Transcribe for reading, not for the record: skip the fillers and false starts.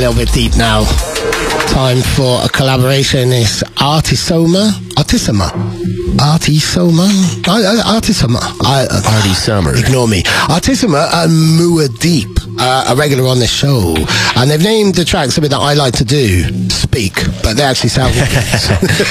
little bit deep now. Time for a collaboration. It's Artisoma. Artie Summer. Ignore me. Artisoma and Muad'Dib, a regular on this show. And they've named the track something that I like to do, speak, but they actually sound